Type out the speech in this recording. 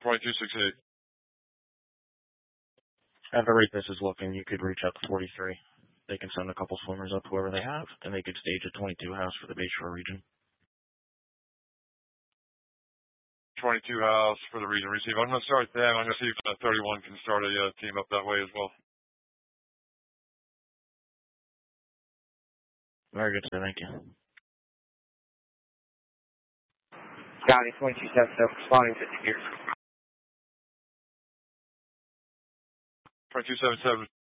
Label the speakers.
Speaker 1: 2268.
Speaker 2: At the rate this is looking, you could reach out to 43. They can send a couple swimmers up, whoever they have, and they could stage a 22 house for the Bayshore region.
Speaker 1: 22 house for the region receive. I'm going to start them. I'm going to see if 31 can start a team up that way as well.
Speaker 2: Very good, sir. Thank you.
Speaker 3: Scotty, 2277, responding to the gears.
Speaker 1: 2277.